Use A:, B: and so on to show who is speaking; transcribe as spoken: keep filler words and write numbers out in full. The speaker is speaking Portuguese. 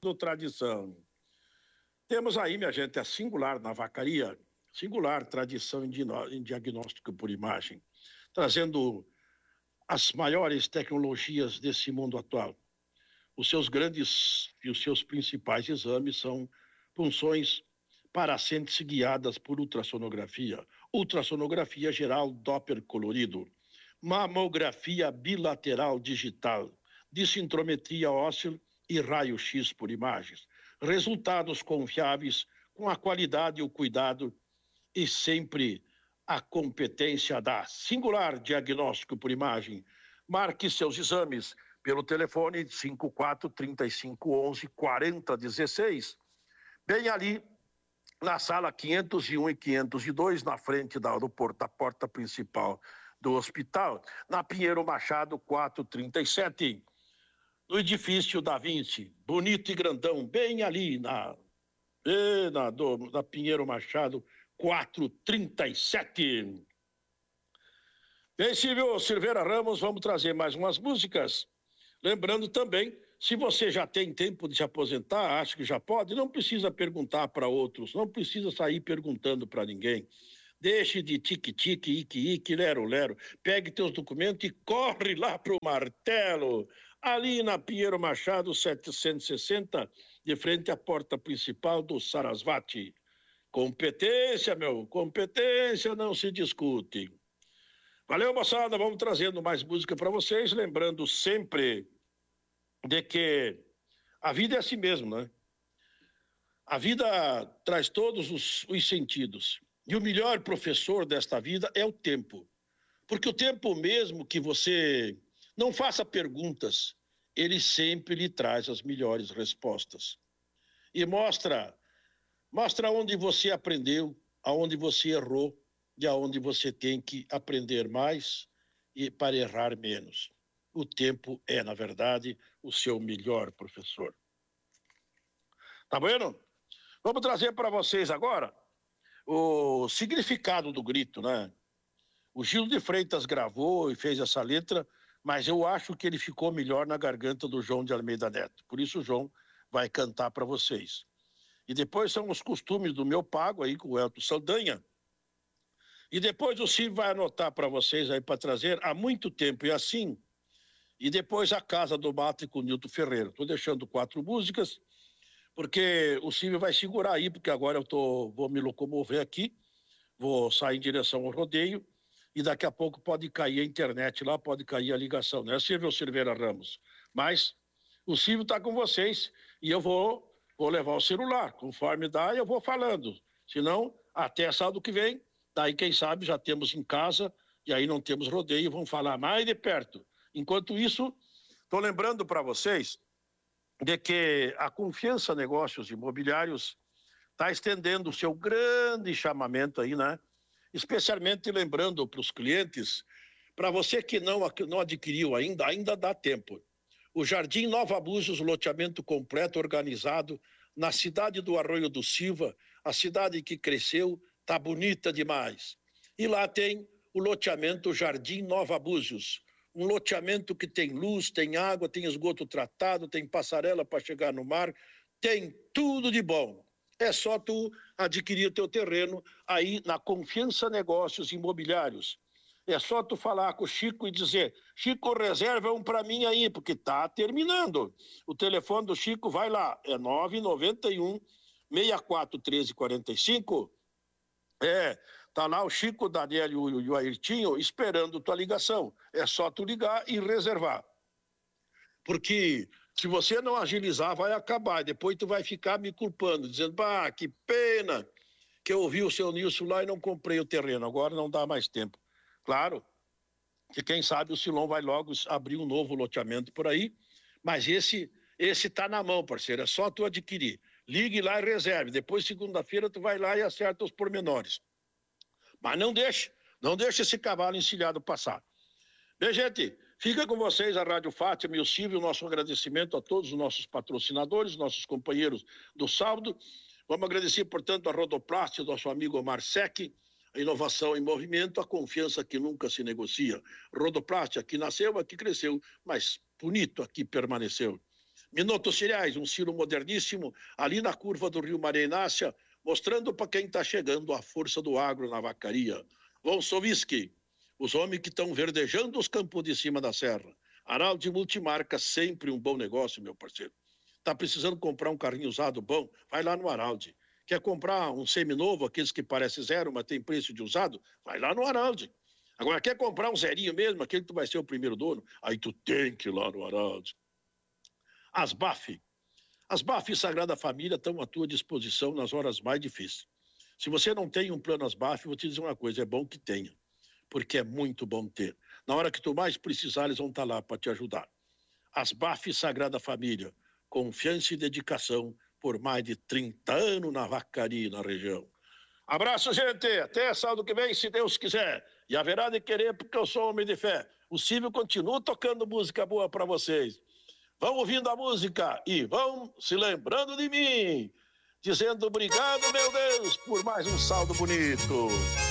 A: Tradição. Temos aí, minha gente, a Singular na Vacaria, Singular Tradição em, em Diagnóstico por Imagem, trazendo as maiores tecnologias desse mundo atual. Os seus grandes e os seus principais exames são punções paracentes guiadas por ultrassonografia, ultrassonografia geral Doppler colorido, mamografia bilateral digital, dissintrometria óssea e raio-x por imagens. Resultados confiáveis, com a qualidade e o cuidado e sempre a competência da Singular Diagnóstico por Imagem. Marque seus exames pelo telefone cinco quatro, trinta e cinco, onze, quarenta, dezesseis, bem ali na sala quinhentos e um e quinhentos e dois, na frente da, do porta, da porta principal do hospital, na Pinheiro Machado quatrocentos e trinta e sete, no edifício Da Vinci, bonito e grandão, bem ali na, na, do, na Pinheiro Machado quatrocentos e trinta e sete. Bem, Silvio Silveira Ramos, vamos trazer mais umas músicas. Lembrando também, se você já tem tempo de se aposentar, acha que já pode, não precisa perguntar para outros, não precisa sair perguntando para ninguém. Deixe de tique-tique, ique-ique, lero-lero. Pegue teus documentos e corre lá para o martelo. Ali na Pinheiro Machado, setecentos e sessenta, de frente à porta principal do Sarasvati. Competência, meu, competência não se discute. Valeu, moçada, vamos trazendo mais música para vocês, lembrando sempre de que a vida é assim mesmo, né? A vida traz todos os, os sentidos. E o melhor professor desta vida é o tempo. Porque o tempo mesmo que você não faça perguntas, ele sempre lhe traz as melhores respostas. E mostra, mostra onde você aprendeu, aonde você errou, e aonde você tem que aprender mais e para errar menos. O tempo é, na verdade, o seu melhor professor. Tá vendo? Vamos trazer para vocês agora o significado do grito, né? O Gil de Freitas gravou e fez essa letra, mas eu acho que ele ficou melhor na garganta do João de Almeida Neto. Por isso o João vai cantar para vocês. E depois são os costumes do meu pago aí com o Elton Saldanha. E depois o Silvio vai anotar para vocês aí para trazer há muito tempo e assim. E depois a Casa do Mate com o Nilton Ferreira. Estou deixando quatro músicas, porque o Silvio vai segurar aí, porque agora eu tô, vou me locomover aqui, vou sair em direção ao rodeio, e daqui a pouco pode cair a internet lá, pode cair a ligação, né, Silvio Silveira Ramos? Mas o Silvio está com vocês e eu vou, vou levar o celular, conforme dá, eu vou falando. Senão, até sábado que vem, daí, quem sabe, já temos em casa, e aí não temos rodeio, vamos falar mais de perto. Enquanto isso, estou lembrando para vocês de que a Confiança Negócios Imobiliários está estendendo o seu grande chamamento aí, né? Especialmente lembrando para os clientes, para você que não, não adquiriu ainda, ainda dá tempo. O Jardim Nova Búzios, loteamento completo, organizado, na cidade do Arroio do Silva, a cidade que cresceu, tá bonita demais. E lá tem o loteamento Jardim Nova Búzios, um loteamento que tem luz, tem água, tem esgoto tratado, tem passarela para chegar no mar, tem tudo de bom. É só tu adquirir teu terreno aí na Confiança Negócios Imobiliários. É só tu falar com o Chico e dizer, Chico, reserva um para mim aí, porque tá terminando. O telefone do Chico, vai lá, é nove nove um, seis quatro um três, quatro cinco. É, tá lá o Chico, o Daniel e o, e o Ayrtinho esperando tua ligação. É só tu ligar e reservar. Porque se você não agilizar, vai acabar. E depois tu vai ficar me culpando, dizendo, bah, que pena que eu ouvi o seu Nilson lá e não comprei o terreno. Agora não dá mais tempo. Claro que quem sabe o Silon vai logo abrir um novo loteamento por aí, mas esse esse tá na mão, parceiro. É só tu adquirir. Ligue lá e reserve. Depois, segunda-feira, tu vai lá e acerta os pormenores. Mas não deixe, não deixe esse cavalo encilhado passar. Bem, gente, fica com vocês a Rádio Fátima e o Silvio, nosso agradecimento a todos os nossos patrocinadores, nossos companheiros do sábado. Vamos agradecer, portanto, a Rodoplast, nosso amigo Omar Sec, a inovação em movimento, a confiança que nunca se negocia. Rodoplast, aqui nasceu, aqui cresceu, mas bonito aqui permaneceu. Minuto Cereais, um silo moderníssimo, ali na curva do Rio Maria Inácia, mostrando para quem está chegando a força do agro na vacaria. Volsovisky, os homens que estão verdejando os campos de cima da serra. Araldi Multimarca, sempre um bom negócio, meu parceiro. Está precisando comprar um carrinho usado bom? Vai lá no Araldi. Quer comprar um seminovo, aqueles que parecem zero, mas tem preço de usado? Vai lá no Araldi. Agora, quer comprar um zerinho mesmo, aquele que tu vai ser o primeiro dono? Aí tu tem que ir lá no Araldi. As B A F. As B A F e Sagrada Família estão à tua disposição nas horas mais difíceis. Se você não tem um plano As B A F, vou te dizer uma coisa, é bom que tenha, porque é muito bom ter. Na hora que tu mais precisar, eles vão estar lá para te ajudar. As B A F e Sagrada Família, confiança e dedicação por mais de trinta anos na vacaria na região. Abraço, gente. Até sábado que vem, se Deus quiser. E haverá de querer, porque eu sou homem de fé. O Silvio continua tocando música boa para vocês. Vão ouvindo a música e vão se lembrando de mim, dizendo obrigado, meu Deus, por mais um saldo bonito.